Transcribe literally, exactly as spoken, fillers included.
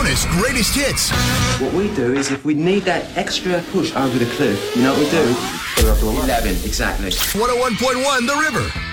Arizona Greatest Hits. What we do is if we need that extra push over the cliff, you know what we do? eleven, exactly. one oh one point one The River.